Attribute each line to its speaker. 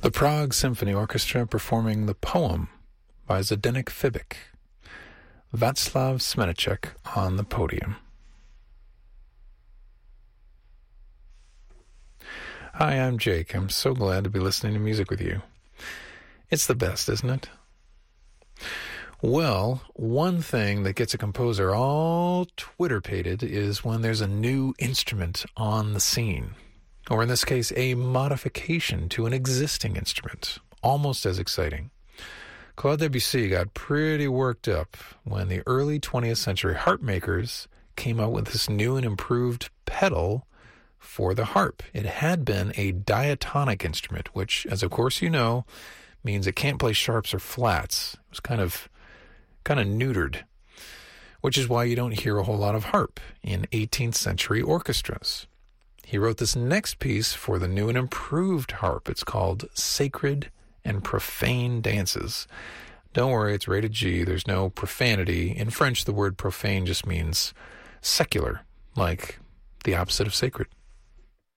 Speaker 1: The Prague Symphony Orchestra performing the poem by Zdeněk Fibik. Václav Smeneček on the podium. Hi, I'm Jake. I'm so glad to be listening to music with you. It's the best, isn't it? Well, one thing that gets a composer all Twitter-pated is when there's a new instrument on the scene. Or in this case, a modification to an existing instrument. Almost as exciting. Claude Debussy got pretty worked up when the early 20th century harp makers came out with this new and improved pedal for the harp. It had been a diatonic instrument, which, as of course you know, means it can't play sharps or flats. It was kind of neutered, which is why you don't hear a whole lot of harp in 18th century orchestras. He wrote this next piece for the new and improved harp. It's called Sacred and Profane Dances. Don't worry, it's rated G. There's no profanity. In French, the word profane just means secular, like the opposite of sacred.